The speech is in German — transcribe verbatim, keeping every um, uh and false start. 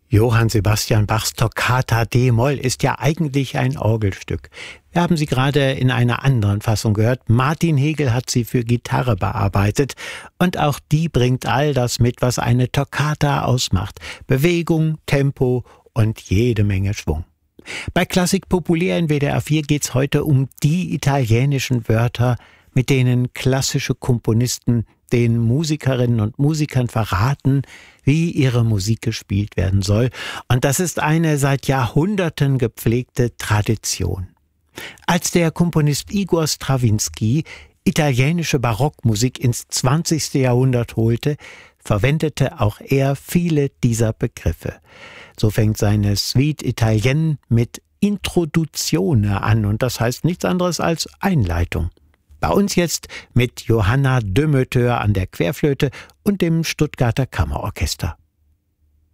Johann Sebastian Bachs Toccata d-Moll ist ja eigentlich ein Orgelstück. Wir haben sie gerade in einer anderen Fassung gehört. Martin Hegel hat sie für Gitarre bearbeitet. Und auch die bringt all das mit, was eine Toccata ausmacht. Bewegung, Tempo und jede Menge Schwung. Bei Klassik populär in W D R vier geht's heute um die italienischen Wörter, mit denen klassische Komponisten den Musikerinnen und Musikern verraten, wie ihre Musik gespielt werden soll. Und das ist eine seit Jahrhunderten gepflegte Tradition. Als der Komponist Igor Strawinski italienische Barockmusik ins zwanzigste Jahrhundert holte, verwendete auch er viele dieser Begriffe. So fängt seine Suite Italienne mit Introduzione an und das heißt nichts anderes als Einleitung. Bei uns jetzt mit Johanna Demeter an der Querflöte und dem Stuttgarter Kammerorchester.